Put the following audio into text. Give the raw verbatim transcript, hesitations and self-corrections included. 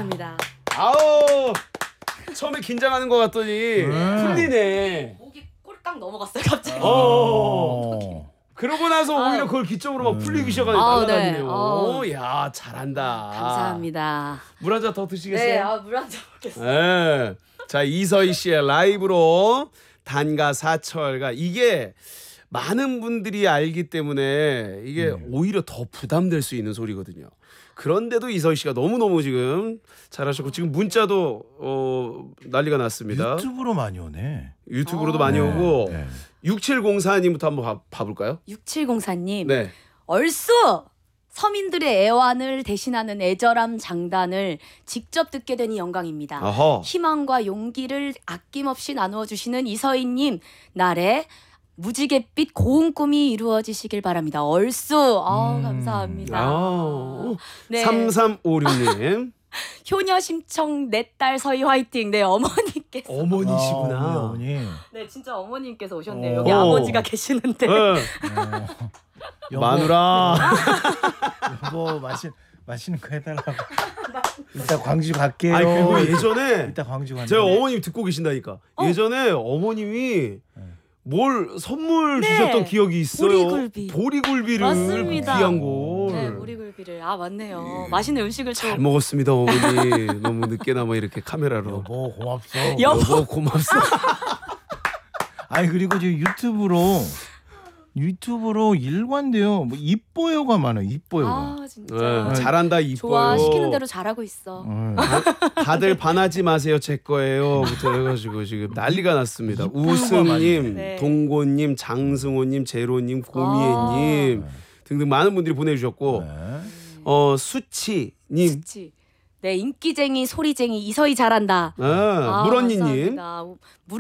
감사합니다. 아우 처음에 긴장하는 것 같더니 음. 풀리네. 목이 꼴딱 넘어갔어요 갑자기. 어. 그러고 나서 아유. 오히려 그걸 기점으로 막 풀리기 시작하니 아우, 날아다니네요. 네. 아우. 야 잘한다. 감사합니다. 물 한 잔 더 드시겠어요? 네, 아, 물 한 잔 먹겠습니다. 네. 자 이서희 씨의 라이브로 단가 사철가 이게 많은 분들이 알기 때문에 이게 음. 오히려 더 부담될 수 있는 소리거든요. 그런데도 이서희 씨가 너무너무 지금 잘하셨고 지금 문자도 어, 난리가 났습니다. 유튜브로 많이 오네. 유튜브로도 아. 많이 네, 오고 네. 육칠공사님부터 한번 봐, 봐볼까요? 육칠공사님. 네. 얼쑤! 서민들의 애환을 대신하는 애절함 장단을 직접 듣게 되니 영광입니다. 아하. 희망과 용기를 아낌없이 나누어 주시는 이서희님 날에 무지갯빛 고운 꿈이 이루어지시길 바랍니다. 얼쑤. 아 음. 감사합니다. 아. 네. 삼삼오육님 효녀 심청 내 딸 서희 화이팅. 네 어머니께서. 어머니시구나. 아, 어머니. 네 진짜 어머님께서 오셨네요. 어. 여기 아버지가 계시는데. 네. 어. 여보, 마누라. 여보 마시 맛있는 거 해달라고. 이따 광주 갈게요. 아니 그리고 예전에 이따 광주 간다. 제가 어머님 듣고 계신다니까. 어. 예전에 어머님이 네. 뭘 선물 네. 주셨던 기억이 있어요. 보리굴비. 보리굴비를 맞습니다. 귀한 걸. 네 보리굴비를 아 맞네요. 맛있는 음식을 잘 또. 먹었습니다 어머니. 너무 늦게나마 이렇게 카메라로. 여보 고맙소. 여보. 여보 고맙습니다. 아니 그리고 지금 유튜브로 유튜브로 일관돼요. 뭐 이뻐요가 많아. 이뻐요가. 아 진짜. 네, 잘한다 이뻐요. 좋아 시키는 대로 잘하고 있어. 음. 다들 반하지 마세요 제 거예요부터 해가지고 지금 난리가 났습니다. 이뻐요가 우승님, 많네. 네. 동고님, 장승호님, 제로님, 고미애님 등등 많은 분들이 보내주셨고 네. 어 수치님, 그치. 네 인기쟁이 소리쟁이 이서희 잘한다. 아, 물언니님. 감사합니다.